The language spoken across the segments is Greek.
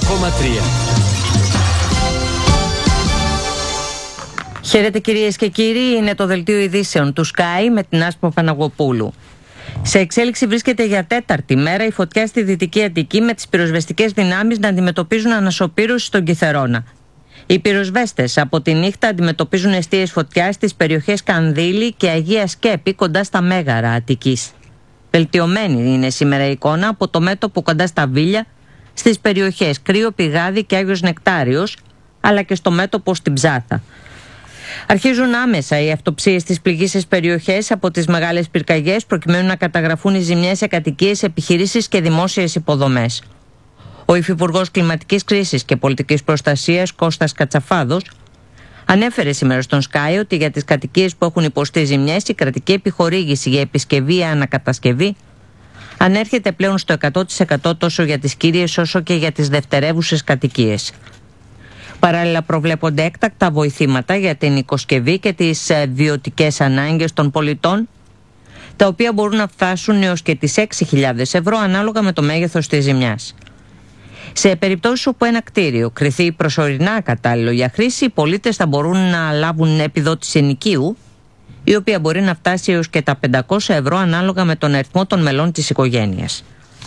Χαίρετε κυρίες και κύριοι, είναι το δελτίο ειδήσεων του Sky με την Άσπρο Παναγοπούλου. Σε εξέλιξη βρίσκεται για τέταρτη μέρα η φωτιά στη Δυτική Αττική, με τις πυροσβεστικές δυνάμεις να αντιμετωπίζουν ανασωπήρωση στον Κιθερώνα. Οι πυροσβέστες από τη νύχτα αντιμετωπίζουν εστίες φωτιάς στις περιοχές Κανδύλη και Αγία Σκέπη κοντά στα Μέγαρα Αττικής. Βελτιωμένη είναι σήμερα η εικόνα από το μέτωπο κοντά στα Βίλια, στις περιοχές Κρύο, Πηγάδι και Άγιος Νεκτάριος, αλλά και στο μέτωπο στην Ψάθα. Αρχίζουν άμεσα οι αυτοψίες στις πληγήσεις περιοχές από τις μεγάλες πυρκαγιές, προκειμένου να καταγραφούν οι ζημιές σε κατοικίες, επιχειρήσεις και δημόσιες υποδομές. Ο Υφυπουργός Κλιματικής Κρίσης και Πολιτικής Προστασίας, Κώστας Κατσαφάδος, ανέφερε σήμερα στον Sky ότι για τις κατοικίες που έχουν υποστεί ζημιές, η κρατική επιχορήγηση για επισκευή ή ανακατασκευή ανέρχεται πλέον στο 100% τόσο για τις κύριες όσο και για τις δευτερεύουσες κατοικίες. Παράλληλα προβλέπονται έκτακτα βοηθήματα για την οικοσκευή και τις βιωτικές ανάγκες των πολιτών, τα οποία μπορούν να φτάσουν έως και τις 6.000 ευρώ ανάλογα με το μέγεθος της ζημιάς. Σε περιπτώσεις όπου ένα κτίριο κριθεί προσωρινά ακατάλληλο για χρήση, οι πολίτες θα μπορούν να λάβουν επιδότηση ενοικίου, η οποία μπορεί να φτάσει έως και τα 500 ευρώ ανάλογα με τον αριθμό των μελών της οικογένειας.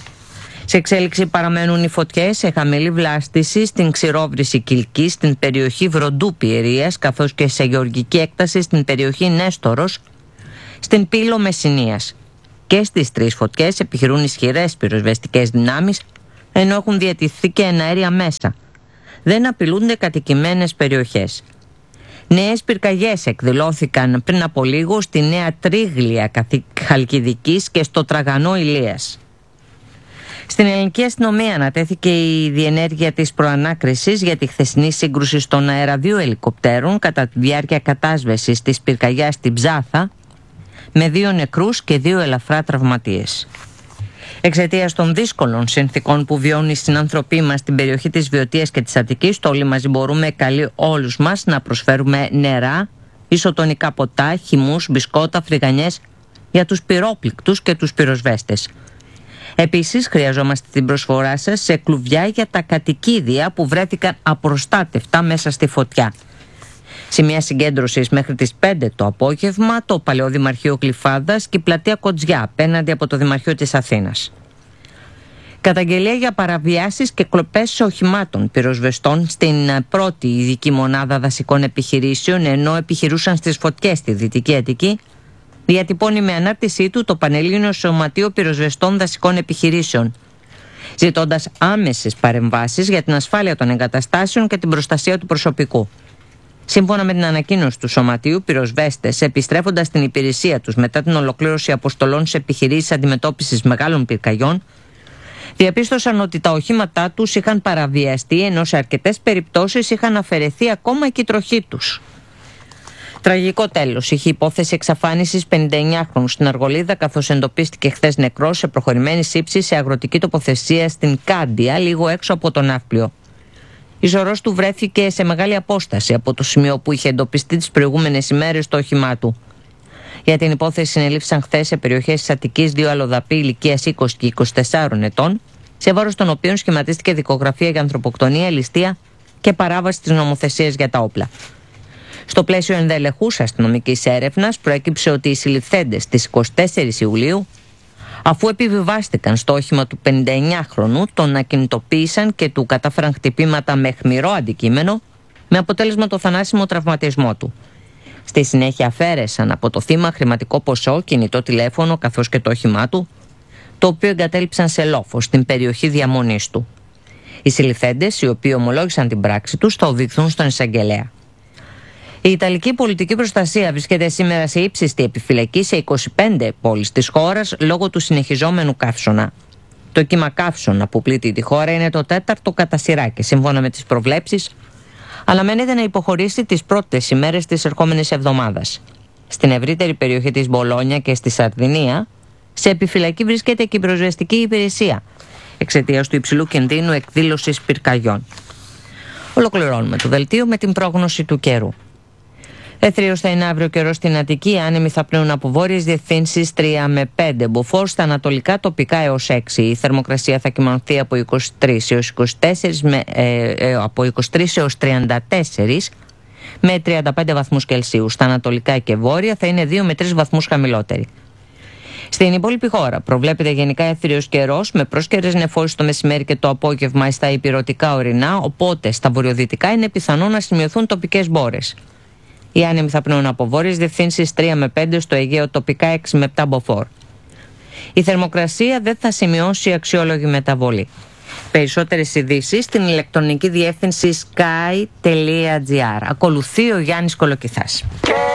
Σε εξέλιξη παραμένουν οι φωτιές σε χαμηλή βλάστηση στην Ξηρόβρηση Κιλκής, στην περιοχή Βροντού Πιερίας, καθώς και σε γεωργική έκταση στην περιοχή Νέστορος, στην Πύλο Μεσσηνίας. Και στις τρεις φωτιές επιχειρούν ισχυρές πυροσβεστικές δυνάμεις, ενώ έχουν διατηθεί και εναέρια μέσα. Δεν απειλούνται κατοικημένες περιοχές. Νέες πυρκαγιές εκδηλώθηκαν πριν από λίγο στη Νέα Τρίγλια Χαλκιδικής και στο Τραγανό Ηλίας. Στην ελληνική αστυνομία ανατέθηκε η διενέργεια της προανάκρισης για τη χθεσινή σύγκρουση στον αέρα 2 ελικοπτέρων κατά τη διάρκεια κατάσβεσης της πυρκαγιάς στην Ψάθα, με 2 νεκρούς και 2 ελαφρά τραυματίες. Εξαιτίας των δύσκολων συνθηκών που βιώνουν οι συνάνθρωποι μας στην περιοχή της Βιωτίας και της Αττικής, το Όλοι Μαζί Μπορούμε καλεί όλους μας να προσφέρουμε νερά, ισοτονικά ποτά, χυμούς, μπισκότα, φρυγανιές για τους πυρόπληκτους και τους πυροσβέστες. Επίσης, χρειαζόμαστε την προσφορά σας σε κλουβιά για τα κατοικίδια που βρέθηκαν απροστάτευτα μέσα στη φωτιά. Σημεία συγκέντρωσης μέχρι τις 5 το απόγευμα, το Παλαιό Δημαρχείο Γλυφάδας και η πλατεία Κοτζιά απέναντι από το Δημαρχείο της Αθήνας. Καταγγελία για παραβιάσεις και κλοπές οχημάτων πυροσβεστών στην πρώτη ειδική μονάδα δασικών επιχειρήσεων, ενώ επιχειρούσαν στις φωτιές στη Δυτική Αττική, διατυπώνει με ανάρτησή του το Πανελλήνιο Σωματείο Πυροσβεστών Δασικών Επιχειρήσεων, ζητώντας άμεσες παρεμβάσεις για την ασφάλεια των εγκαταστάσεων και την προστασία του προσωπικού. Σύμφωνα με την ανακοίνωση του Σωματείου, πυροσβέστες, επιστρέφοντας στην υπηρεσία τους μετά την ολοκλήρωση αποστολών σε επιχειρήσεις αντιμετώπισης μεγάλων πυρκαγιών, διαπίστωσαν ότι τα οχήματά τους είχαν παραβιαστεί, ενώ σε αρκετές περιπτώσεις είχαν αφαιρεθεί ακόμα και η τροχή τους. Τραγικό τέλος είχε η υπόθεση εξαφάνισης 59χρονου στην Αργολίδα, καθώς εντοπίστηκε χθες νεκρός σε προχωρημένη σύψη σε αγροτική τοποθεσία στην Κάντια, λίγο έξω από τον Ναύπλιο. Η ζωρός του βρέθηκε σε μεγάλη απόσταση από το σημείο που είχε εντοπιστεί τις προηγούμενες ημέρες το όχημά του. Για την υπόθεση συνελήφθησαν χθες σε περιοχές της Αττικής 2 αλλοδαποί ηλικίας 20 και 24 ετών, σε βάρος των οποίων σχηματίστηκε δικογραφία για ανθρωποκτονία, ληστεία και παράβαση της νομοθεσίας για τα όπλα. Στο πλαίσιο ενδελεχούς αστυνομικής έρευνας προέκυψε ότι οι συλληφθέντες στις 24 Ιουλίου, αφού επιβιβάστηκαν στο όχημα του 59χρονου, τον ακινητοποίησαν και του κατάφεραν χτυπήματα με αιχμηρό αντικείμενο, με αποτέλεσμα το θανάσιμο τραυματισμό του. Στη συνέχεια αφαίρεσαν από το θύμα χρηματικό ποσό, κινητό τηλέφωνο καθώς και το όχημά του, το οποίο εγκατέλειψαν σε λόφο στην περιοχή διαμονής του. Οι συλληφθέντες, οι οποίοι ομολόγησαν την πράξη τους, θα οδηγηθούν στον εισαγγελέα. Η Ιταλική πολιτική προστασία βρίσκεται σήμερα σε ύψιστη επιφυλακή σε 25 πόλεις της χώρας λόγω του συνεχιζόμενου καύσωνα. Το κύμα καύσωνα που πλήττει τη χώρα είναι το 4ο κατά σειρά και σύμφωνα με τις προβλέψεις αναμένεται να υποχωρήσει τις πρώτες ημέρες της ερχόμενης εβδομάδας. Στην ευρύτερη περιοχή της Μπολόνια και στη Σαρδινία σε επιφυλακή βρίσκεται και η πυροσβεστική υπηρεσία εξαιτίας του υψηλού κινδύνου εκδήλωσης πυρκαγιών. Ολοκληρώνουμε το δελτίο με την πρόγνωση του καιρού. Εθρίος θα είναι αύριο καιρό στην Αττική. Οι άνεμοι θα πνέουν από βόρειες διευθύνσεις 3 με 5. Μποφόρ στα ανατολικά, τοπικά έως 6. Η θερμοκρασία θα κυμανθεί από 23 έως 24, από 23 έως 34 με 35 βαθμούς Κελσίου. Στα ανατολικά και βόρεια θα είναι 2 με 3 βαθμούς χαμηλότερη. Στην υπόλοιπη χώρα προβλέπεται γενικά εθρίος καιρός με πρόσκαιρες νεφώσεις το μεσημέρι και το απόγευμα στα ηπειρωτικά ορεινά, οπότε στα βορειοδυτικά είναι πιθανό να σημειωθούν τοπικές μπόρες. Οι άνεμοι θα πνέουν από βόρειες διευθύνσεις 3 με 5, στο Αιγαίο τοπικά 6 με 7 μποφόρ. Η θερμοκρασία δεν θα σημειώσει αξιόλογη μεταβολή. Περισσότερες ειδήσεις στην ηλεκτρονική διεύθυνση sky.gr. Ακολουθεί ο Γιάννης Κολοκυθάς.